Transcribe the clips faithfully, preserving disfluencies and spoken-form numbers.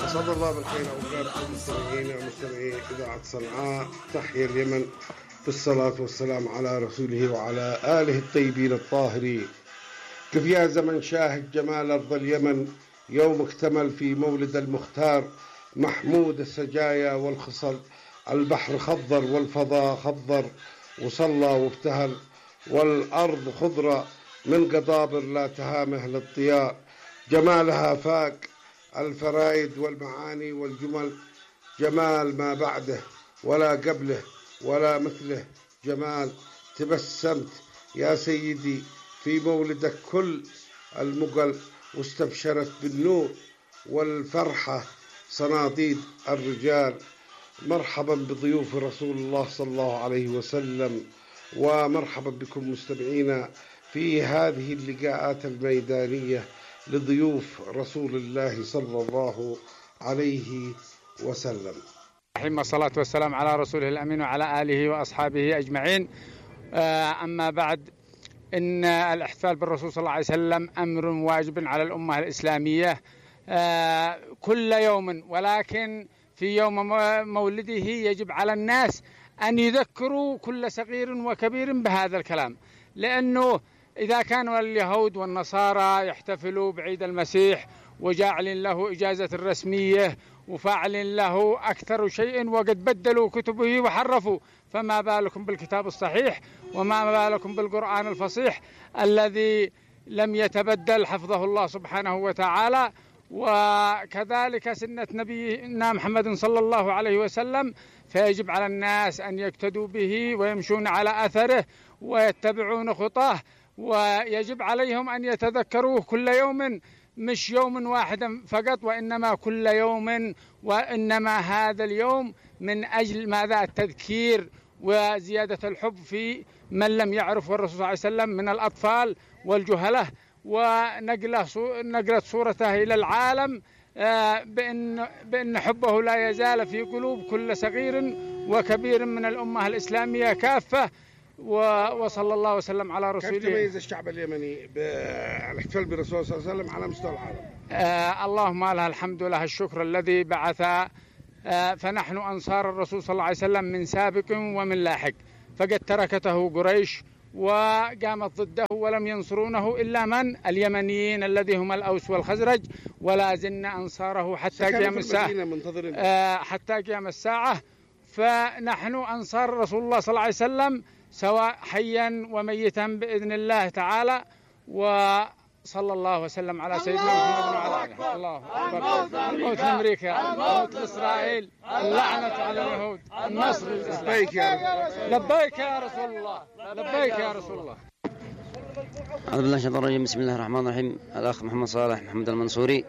أسعد الله بالخير أوقاتكم مستمعين ومستمعي إذاعة صنعاء. تحيا اليمن بالصلاة والسلام على رسوله وعلى آله الطيبين الطاهرين. كيف يا زمن شاهد جمال أرض اليمن، يوم اكتمل في مولد المختار محمود السجايا والخصل. البحر خضر والفضاء خضر وصلى وابتهل، والأرض خضرة من قضابر لا تهامه للطيار. جمالها فاك الفرائد والمعاني والجمل، جمال ما بعده ولا قبله ولا مثله جمال. تبسمت يا سيدي في مولدك كل المقل، واستبشرت بالنور والفرحة صناديد الرجال. مرحبا بضيوف رسول الله صلى الله عليه وسلم، ومرحبا بكم مستمعينا في هذه اللقاءات الميدانية لضيوف رسول الله صلى الله عليه وسلم. الرحيم، والصلاة والسلام على رسوله الأمين وعلى آله وأصحابه أجمعين. أما بعد، إن الاحتفال بالرسول صلى الله عليه وسلم أمر واجب على الأمة الإسلامية كل يوم، ولكن في يوم مولده يجب على الناس أن يذكروا كل صغير وكبير بهذا الكلام، لأنه إذا كانوا اليهود والنصارى يحتفلوا بعيد المسيح وجاعل له إجازة رسمية وفاعل له أكثر شيء، وقد بدلوا كتبه وحرفوا، فما بالكم بالكتاب الصحيح وما بالكم بالقرآن الفصيح الذي لم يتبدل حفظه الله سبحانه وتعالى. وكذلك سنة نبينا محمد صلى الله عليه وسلم، فيجب على الناس أن يقتدوا به ويمشون على أثره ويتبعون خطاه، ويجب عليهم أن يتذكروه كل يوم، مش يوم واحدا فقط، وإنما كل يوم. وإنما هذا اليوم من أجل ماذا؟ التذكير وزيادة الحب في من لم يعرف الرسول صلى الله عليه وسلم من الأطفال والجهلة، ونقله نقلت صورته إلى العالم بأن بأن حبه لا يزال في قلوب كل صغير وكبير من الأمة الإسلامية كافة. وصلى الله وسلم على رسوله. كيف تميز الشعب اليمني بالاحتفال بالرسول صلى الله عليه وسلم على مستوى العالم؟ آه اللهم لها الحمد له الشكر الذي بعث. آه فنحن أنصار الرسول صلى الله عليه وسلم من سابق ومن لاحق، فقد تركته قريش وقامت ضده ولم ينصرونه إلا من؟ اليمنيين الذي هم الأوس والخزرج، ولا زلنا أنصاره حتى قيام الساعة. آه حتى قيام الساعة. فنحن أنصار رسول الله صلى الله عليه وسلم سواء حيا وميتا بإذن الله تعالى. وصلى الله وسلم على سيدنا محمد وعلى آله. الله أكبر. الموت لأمريكا، الموت لإسرائيل، اللعنة على اليهود، النصر للإسلام. لبيك يا رسول الله، لبيك يا رسول الله. أعوذ بالله من الشيطان الرجيم. بسم الله الرحمن الرحيم. الأخ محمد صالح محمد المنصوري.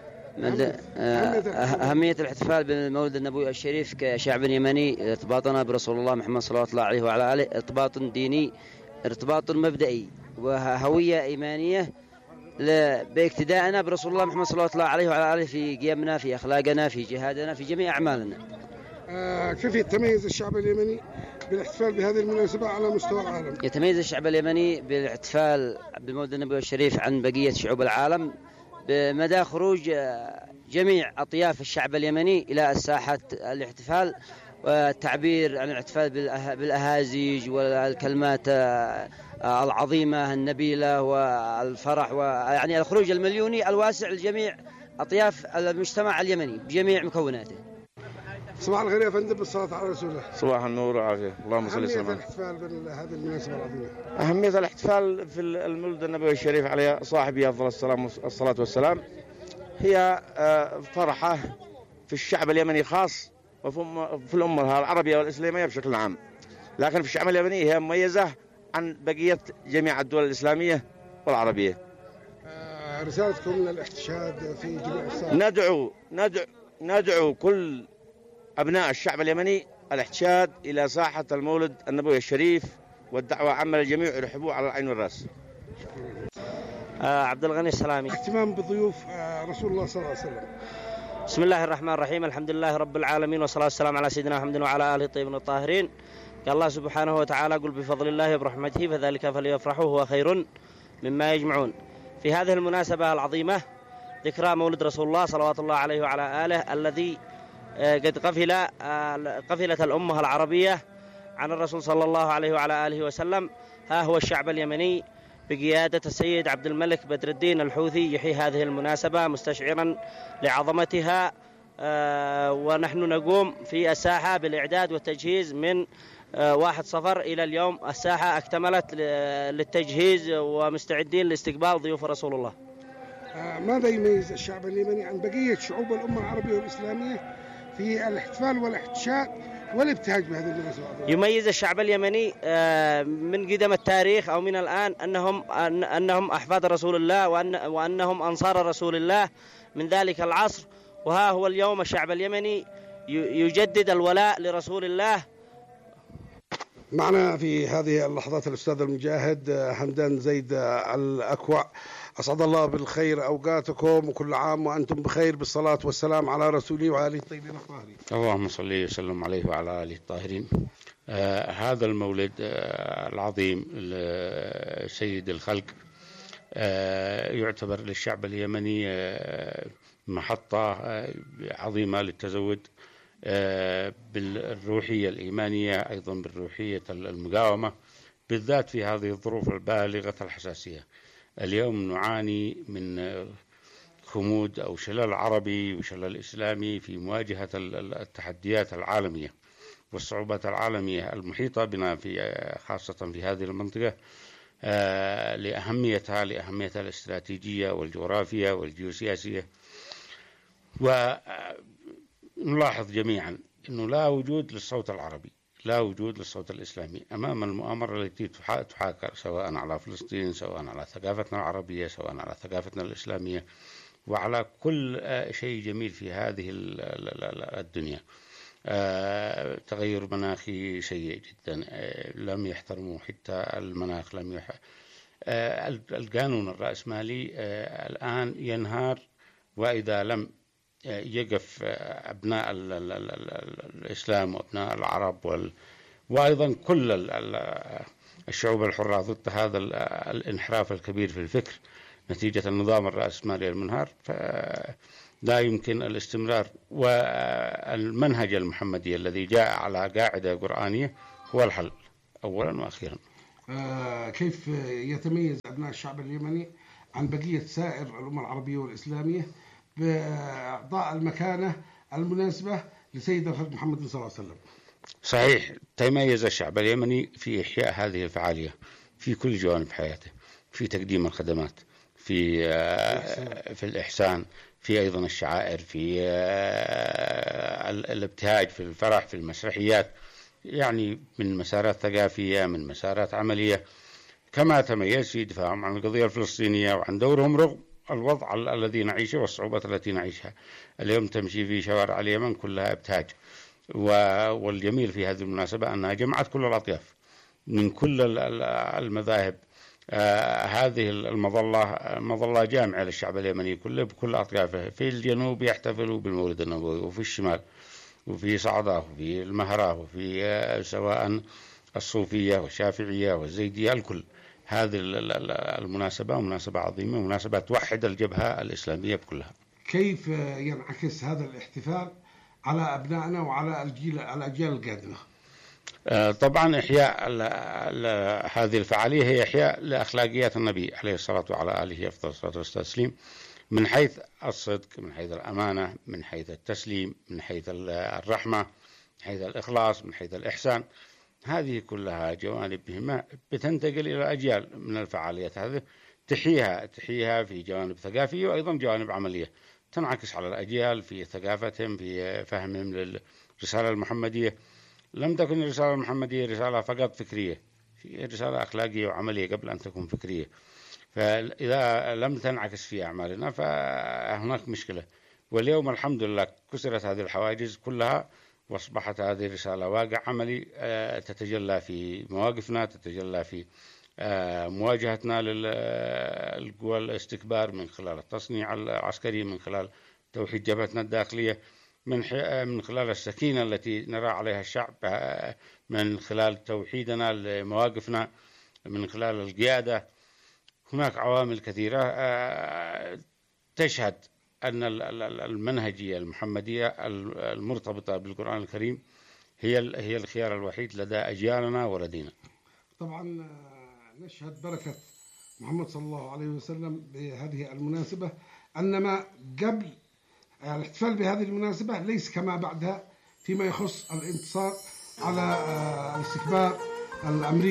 أهمية الاحتفال بالمولد النبوي الشريف كشعب يمني ارتباطنا برسول الله محمد صلى الله عليه وعلى آله ارتباط ديني، ارتباط مبدئي وهوية إيمانية باقتداءنا برسول الله محمد صلى الله عليه وعلى آله في قيمنا، في أخلاقنا، في جهادنا، في جميع أعمالنا. آه كيف يتميز الشعب اليمني بالاحتفال بهذه المناسبة على مستوى العالم؟ يتميز الشعب اليمني بالاحتفال بالمولد النبوي الشريف عن بقية شعوب العالم بمدى خروج جميع أطياف الشعب اليمني إلى الساحة الاحتفال، والتعبير عن الاحتفال بالأهازيج والكلمات العظيمة النبيلة والفرح، ويعني الخروج المليوني الواسع لجميع أطياف المجتمع اليمني بجميع مكوناته. صباح الخير يا فندم، بالصلاة على رسول الله. صباح النور والعافية، اللهم صل وسلم. أهمية الاحتفال بهذه المناسبة العظيمة. أهمية الاحتفال في المولد النبوي الشريف عليه صاحبه أفضل الصلاة والسلام هي فرحة في الشعب اليمني خاص، وفي الأمة العربية والإسلامية بشكل عام، لكن في الشعب اليمني هي مميزة عن بقية جميع الدول الإسلامية والعربية. رسالتكم للاحتشاد في جميع الساحات. ندعو ندعو ندعو كل أبناء الشعب اليمني الاحتشاد إلى ساحة المولد النبوي الشريف، والدعوة عامة للجميع يرحبوا على العين والرأس. آه عبد الغني السلامي. اهتمام بضيوف آه رسول الله صلى الله عليه وسلم. بسم الله الرحمن الرحيم، الحمد لله رب العالمين، والصلاة والسلام على سيدنا محمد وعلى آله الطيبين الطاهرين. قال الله سبحانه وتعالى: قل بفضل الله وبرحمته فذلك فليفرحوا هو خير مما يجمعون. في هذه المناسبة العظيمة ذكرى مولد رسول الله صلوات الله عليه وعلى آله الذي قد قفل قفلت الأمة العربية عن الرسول صلى الله عليه وعلى آله وسلم. ها هو الشعب اليمني بقيادة السيد عبد الملك بدر الدين الحوثي يحيي هذه المناسبة مستشعرا لعظمتها، ونحن نقوم في الساحة بالإعداد والتجهيز من واحد صفر إلى اليوم. الساحة اكتملت للتجهيز ومستعدين لاستقبال ضيوف رسول الله. ماذا يميز الشعب اليمني عن بقية شعوب الأمة العربية والإسلامية في الاحتفال والاحتشاد والابتهاج بهذه المناسبة؟ يميز الشعب اليمني من قدم التاريخ أو من الآن أنهم أنهم أحفاد رسول الله وأن وأنهم أنصار رسول الله من ذلك العصر. وها هو اليوم الشعب اليمني يجدد الولاء لرسول الله. معنا في هذه اللحظات الأستاذ المجاهد همدان زيد الأكوع، أسعد الله بالخير أوقاتكم وكل عام وأنتم بخير بالصلاة والسلام على رسوله وآله الطيبين الطاهرين. اللهم صل وسلم عليه وعلى آله الطاهرين. آه هذا المولد آه العظيم لسيد الخلق آه يعتبر للشعب اليمني آه محطة آه عظيمة للتزود آه بالروحية الإيمانية، أيضا بالروحية المقاومة، بالذات في هذه الظروف البالغة الحساسية. اليوم نعاني من خمود أو شلل عربي وشلل إسلامي في مواجهة التحديات العالمية والصعوبات العالمية المحيطة بنا في خاصة في هذه المنطقة لأهميتها لأهميتها الاستراتيجية والجغرافية والجيوسياسية. ونلاحظ جميعا أنه لا وجود للصوت العربي، لا وجود للصوت الإسلامي أمام المؤامرة التي تحاكر سواء على فلسطين، سواء على ثقافتنا العربية، سواء على ثقافتنا الإسلامية، وعلى كل شيء جميل في هذه الدنيا. تغير مناخي سيء جدا، لم يحترموا حتى المناخ، لم يح... القانون الرأسمالي الآن ينهار، وإذا لم يقف أبناء الإسلام وأبناء العرب وال... وأيضا كل الشعوب الحرة ضد هذا الانحراف الكبير في الفكر نتيجة النظام الرأسمالي المنهار، فلا يمكن الاستمرار. والمنهج المحمدي الذي جاء على قاعدة قرآنية هو الحل أولا وأخيرا. آه كيف يتميز أبناء الشعب اليمني عن بقية سائر الأمة العربية والإسلامية بإعطاء المكانة المناسبة لسيد الخلق محمد صلى الله عليه وسلم؟ صحيح، تميز الشعب اليمني في إحياء هذه الفعالية في كل جوانب حياته، في تقديم الخدمات، في في الإحسان، في أيضا الشعائر، في الابتهاج، في الفرح، في المسرحيات، يعني من مسارات ثقافية، من مسارات عملية. كما تميز في دفاعهم عن القضية الفلسطينية وعن دورهم رغم الوضع الذي نعيشه والصعوبات التي نعيشها. اليوم تمشي في شوارع اليمن كلها ابتهاج، والجميل في هذه المناسبة أنها جمعت كل الأطياف من كل المذاهب. آه هذه المظلة مظلة جامعة للشعب اليمني كله بكل أطيافه. في الجنوب يحتفلوا بالمولد النبوي، وفي الشمال وفي صعدة وفي المهرة وفي آه سواء الصوفية والشافعية والزيدية، الكل. هذه المناسبة مناسبة عظيمة، مناسبة توحد الجبهة الإسلامية كلها. كيف ينعكس هذا الاحتفال على أبنائنا وعلى الجيل الأجيال القادمة؟ طبعا إحياء هذه الفعالية هي إحياء لأخلاقيات النبي عليه الصلاة وعلى آله أفضل الصلاة والتسليم، من حيث الصدق، من حيث الأمانة، من حيث التسليم، من حيث الرحمة، من حيث الإخلاص، من حيث الإحسان. هذه كلها جوانب مهمة بتنتقل إلى أجيال من الفعاليات هذه، تحييها تحييها في جوانب ثقافية وأيضا جوانب عملية تنعكس على الأجيال في ثقافتهم، في فهمهم للرسالة المحمدية. لم تكن الرسالة المحمدية رسالة فقط فكرية، هي رسالة أخلاقية وعملية قبل أن تكون فكرية. فإذا لم تنعكس في أعمالنا فهناك مشكلة. واليوم الحمد لله كسرت هذه الحواجز كلها، واصبحت هذه الرسالة واقع عملي تتجلى في مواقفنا، تتجلى في مواجهتنا للقوى الاستكبار من خلال التصنيع العسكري، من خلال توحيد جبهتنا الداخلية، من من خلال السكينة التي نرى عليها الشعب، من خلال توحيدنا لمواقفنا، من خلال القيادة. هناك عوامل كثيرة تشهد أن المنهجية المحمدية المرتبطة بالقرآن الكريم هي هي الخيار الوحيد لدى أجيالنا ولدينا. طبعا نشهد بركة محمد صلى الله عليه وسلم بهذه المناسبة، أنما قبل الاحتفال بهذه المناسبة ليس كما بعدها فيما يخص الانتصار على الاستكبار الأمريكي.